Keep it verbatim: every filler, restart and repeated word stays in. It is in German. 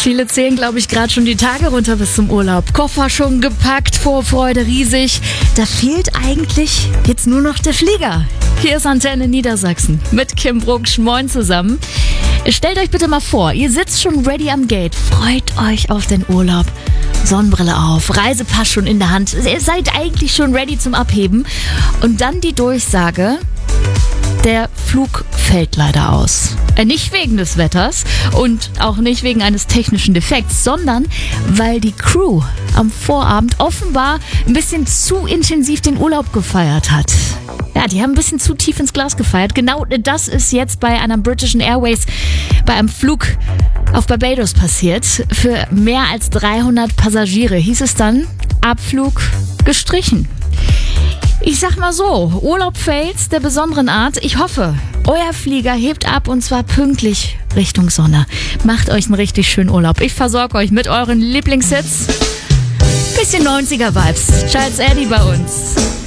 Viele zählen, glaube ich, gerade schon die Tage runter bis zum Urlaub. Koffer schon gepackt, Vorfreude riesig. Da fehlt eigentlich jetzt nur noch der Flieger. Hier ist Antenne Niedersachsen mit Kim Brucksch. Moin zusammen. Stellt euch bitte mal vor, ihr sitzt schon ready am Gate. Freut euch auf den Urlaub. Sonnenbrille auf, Reisepass schon in der Hand. Ihr seid eigentlich schon ready zum Abheben. Und dann die Durchsage: Der Flug fällt leider aus. Äh, nicht wegen des Wetters und auch nicht wegen eines technischen Defekts, sondern weil die Crew am Vorabend offenbar ein bisschen zu intensiv den Urlaub gefeiert hat. Ja, die haben ein bisschen zu tief ins Glas gefeiert. Genau das ist jetzt bei einer British Airways, bei einem Flug auf Barbados passiert. Für mehr als dreihundert Passagiere hieß es dann: Abflug gestrichen. Ich sag mal so, Urlaub-Fails der besonderen Art. Ich hoffe, euer Flieger hebt ab und zwar pünktlich Richtung Sonne. Macht euch einen richtig schönen Urlaub. Ich versorge euch mit euren Lieblingshits. Bisschen neunziger-Vibes. Charles Eddie bei uns.